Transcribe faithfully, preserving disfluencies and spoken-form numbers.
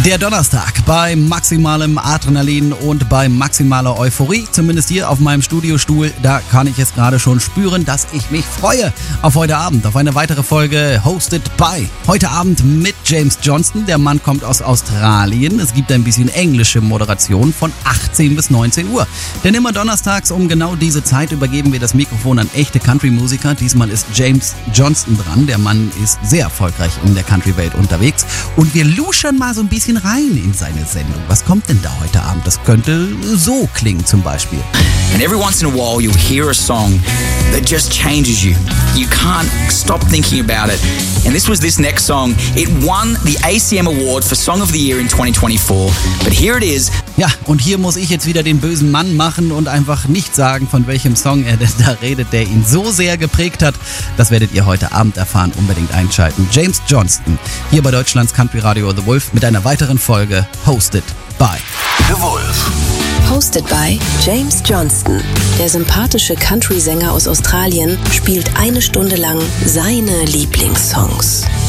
Der Donnerstag bei maximalem Adrenalin und bei maximaler Euphorie, zumindest hier auf meinem Studiostuhl, da kann ich es gerade schon spüren, dass ich mich freue auf heute Abend, auf eine weitere Folge Hosted by. Heute Abend mit James Johnston, der Mann kommt aus Australien. Es gibt ein bisschen englische Moderation von achtzehn bis neunzehn Uhr. Denn immer donnerstags um genau diese Zeit übergeben wir das Mikrofon an echte Country-Musiker. Diesmal ist James Johnston dran. Der Mann ist sehr erfolgreich in der Country-Welt unterwegs. Und wir luschern mal so ein bisschen rein in seine Sendung. Was kommt denn da heute Abend? Das könnte so klingen zum Beispiel. And every once in a while you'll hear a song that just changes you. You can't stop thinking about it. And this was this next song. It won the A C M Award for Song of the Year in twenty twenty-four. But here it is. Ja, und hier muss ich jetzt wieder den bösen Mann machen und einfach nicht sagen, von welchem Song er denn da redet, der ihn so sehr geprägt hat. Das werdet ihr heute Abend erfahren. Unbedingt einschalten. James Johnston, hier bei Deutschlands Country Radio The Wolf mit einer weiteren Folge Hosted by The Wolf. Hosted by James Johnston. Der sympathische Country-Sänger aus Australien spielt eine Stunde lang seine Lieblingssongs.